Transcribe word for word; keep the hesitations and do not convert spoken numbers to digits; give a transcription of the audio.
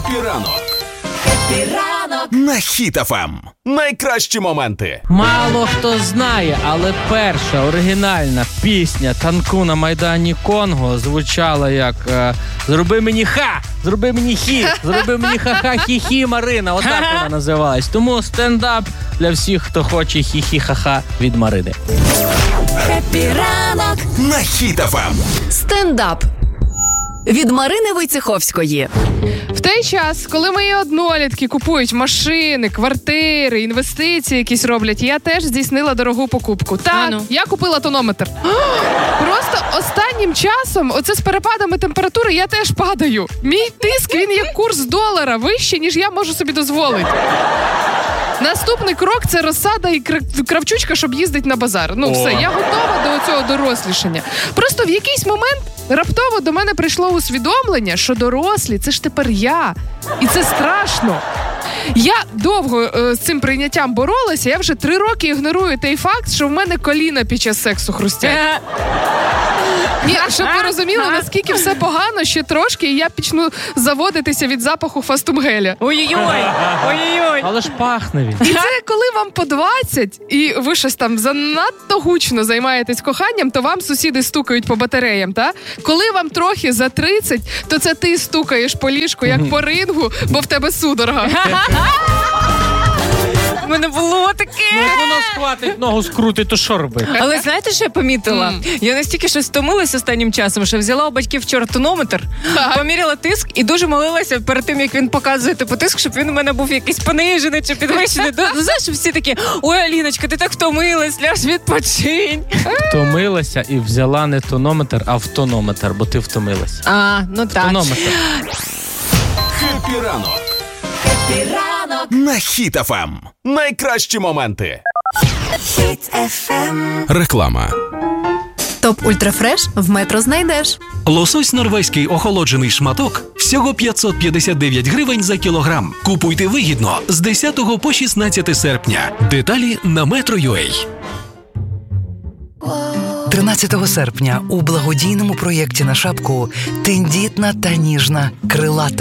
Хеппі ранок. Хеппі ранок. На Хіт еф ем. Найкращі моменти. Мало хто знає, але перша оригінальна пісня «Танку на Майдані Конго» звучала як е, «Зроби мені ха! Зроби мені хі! Зроби мені ха-ха-хі-хі, Марина!» Отак вона називалась. Тому стендап для всіх, хто хоче хі-хі-ха-ха від Марини. Хеппі ранок. На Хіт еф ем. Стендап від Марини Войцеховської. В той час, коли мої однолітки купують машини, квартири, інвестиції якісь роблять, я теж здійснила дорогу покупку. Так, Ану. я купила тонометр. Просто останнім часом, оце з перепадами температури, я теж падаю. Мій тиск, він як курс долара, вище, ніж я можу собі дозволити. Наступний крок – це розсада і кравчучка, щоб їздити на базар. Ну, все, я готова до цього дорослішання. Просто в якийсь момент раптово до мене прийшло усвідомлення, що дорослі – це ж тепер я. І це страшно. Я довго е, з цим прийняттям боролася, я вже три роки ігнорую той факт, що в мене коліна під час сексу хрустять. Ні, щоб ви розуміли, наскільки все погано, ще трошки, і я почну заводитися від запаху фастумгеля. Ой-ой-ой, ой-ой-ой. Але ж пахне він. І це коли вам по двадцять, і ви щось там занадто гучно займаєтесь коханням, то вам сусіди стукають по батареям, та? Коли вам трохи за тридцять, то це ти стукаєш по ліжку, як по рингу, бо в тебе судорога. У мене було таке. Ну, як воно схватить, ногу скрутить, то що робити? Але знаєте, що я помітила? Mm. Я настільки що стомилася останнім часом, що взяла у батьків вчора тонометр, поміряла тиск і дуже молилася перед тим, як він показує типу тиск, щоб він у мене був якийсь понижений чи підвищений. Ну, знаєш, що всі такі: ой, Аліночка, ти так втомилась, ляж відпочинь. Втомилася і взяла не тонометр, а втонометр, бо ти втомилась. А, ну так. Тонометр. Хеппі ранок. Хеппі ранок. На Хіт еф ем. Найкращі моменти. Хіт еф ем. Реклама. Топ Ультрафреш в Метро знайдеш. Лосось норвезький охолоджений шматок всього п'ятсот п'ятдесят дев'ять гривень за кілограм. Купуйте вигідно з десятого по шістнадцяте серпня. Деталі на метро крапка ю а. тринадцятого серпня у благодійному проєкті на шапку «Тендітна та ніжна крилата».